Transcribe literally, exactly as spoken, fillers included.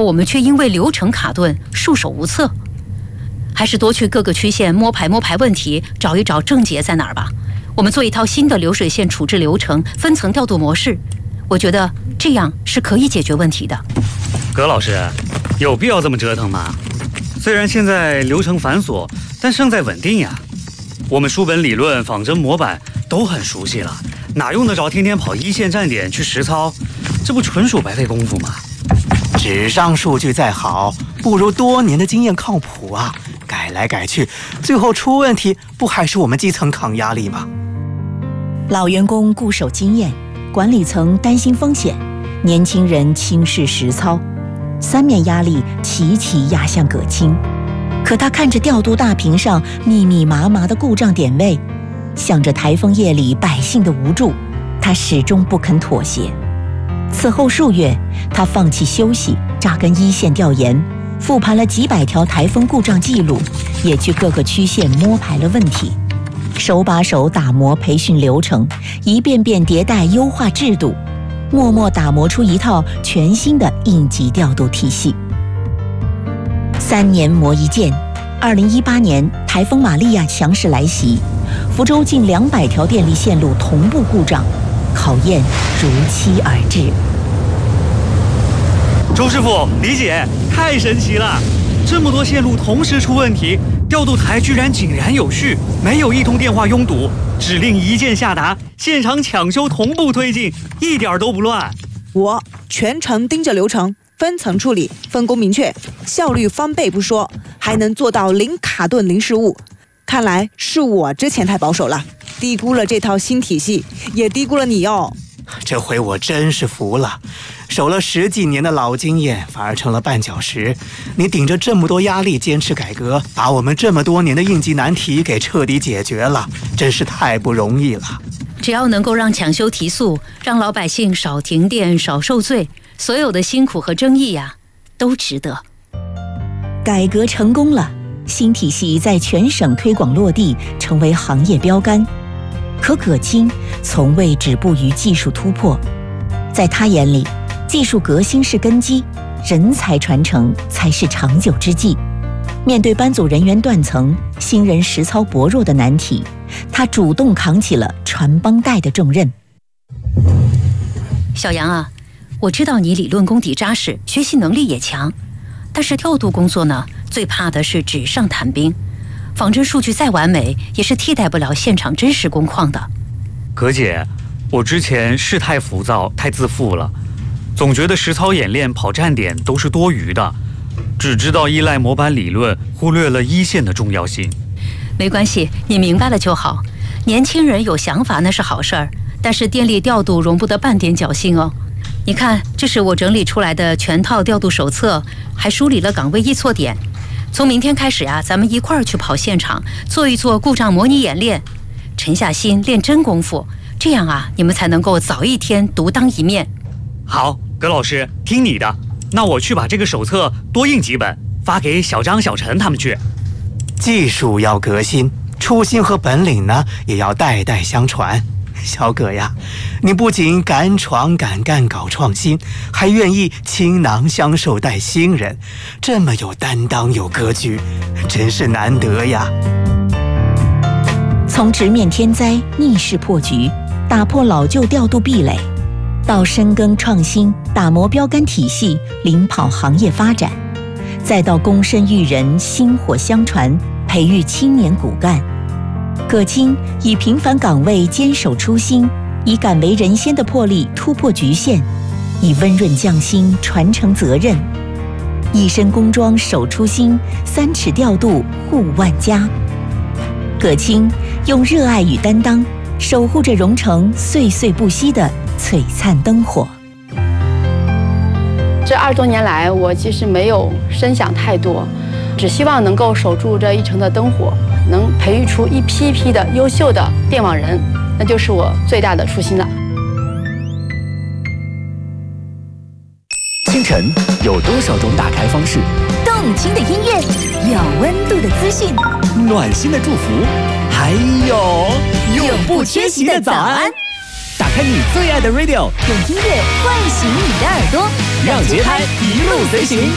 我们却因为流程卡顿束手无策。还是多去各个区县摸排摸排问题，找一找症结在哪儿吧。我们做一套新的流水线处置流程，分层调度模式，我觉得这样是可以解决问题的。 葛老师，有必要这么折腾吗？虽然现在流程繁琐，但胜在稳定呀。我们书本理论、仿真模板都很熟悉了，哪用得着天天跑一线站点去实操？这不纯属白费功夫吗？ 纸上数据再好，不如多年的经验靠谱啊！改来改去，最后出问题，不还是我们基层扛压力吗？ 老员工固守经验，管理层担心风险，年轻人轻视实操，三面压力齐齐压向葛青。可他看着调度大屏上密密麻麻的故障点位，想着台风夜里百姓的无助，他始终不肯妥协。此后数月，他放弃休息，扎根一线调研，复盘了几百条台风故障记录，也去各个区县摸排了问题，手把手打磨培训流程，一遍遍迭代优化制度，默默打磨出一套全新的应急调度体系。三年磨一剑，二零一八年台风玛利亚强势来袭，福州近两百条电力线路同步故障，考验如期而至。 周师傅，李姐，太神奇了！这么多线路同时出问题，调度台居然井然有序，没有一通电话拥堵，指令一键下达，现场抢修同步推进，一点都不乱。 我全程盯着流程，分层处理，分工明确，效率翻倍不说，还能做到零卡顿、零失误。看来是我之前太保守了，低估了这套新体系，也低估了你哦。 这回我真是服了，守了十几年的老经验反而成了绊脚石。你顶着这么多压力坚持改革，把我们这么多年的应急难题给彻底解决了，真是太不容易了。 只要能够让抢修提速，让老百姓少停电、少受罪，所有的辛苦和争议呀、啊，都值得。 改革成功了，新体系在全省推广落地，成为行业标杆。可葛青从未止步于技术突破，在他眼里，技术革新是根基，人才传承才是长久之计。面对班组人员断层、新人实操薄弱的难题，他主动扛起了传帮带的重任。 小杨啊，我知道你理论功底扎实，学习能力也强，但是调度工作呢，最怕的是纸上谈兵。仿真数据再完美，也是替代不了现场真实工况的。 葛姐，我之前是太浮躁、太自负了，总觉得实操演练、跑站点都是多余的，只知道依赖模板理论，忽略了一线的重要性。 没关系，你明白了就好。年轻人有想法那是好事儿，但是电力调度容不得半点侥幸哦。你看，这是我整理出来的全套调度手册，还梳理了岗位易错点。从明天开始呀、啊，咱们一块儿去跑现场，做一做故障模拟演练，沉下心练真功夫，这样啊，你们才能够早一天独当一面。 好，葛老师，听你的。那我去把这个手册多印几本，发给小张、小陈他们去。 技术要革新，初心和本领呢，也要代代相传。小葛呀，你不仅敢闯敢干搞创新，还愿意倾囊相授带新人，这么有担当有格局，真是难得呀。 从直面天灾逆势破局，打破老旧调度壁垒，到深耕创新，打磨标杆体系，领跑行业发展，再到躬身育人，薪火相传，培育青年骨干。葛青以平凡岗位坚守初心，以敢为人先的魄力突破局限，以温润匠心传承责任，一身工装守初心，三尺调度护万家。葛青用热爱与担当，守护着蓉城岁岁不息的璀璨灯火。 这二十多年来，我其实没有深想太多，只希望能够守住这一城的灯火，能培育出一批批的优秀的电网人，那就是我最大的初心了。 清晨有多少种打开方式？ 动听的音乐，有温度的资讯， 暖心的祝福，还有永不缺席的早安。 打开你最爱的 radio， 用音乐唤醒你的耳朵， 让节拍一路随行。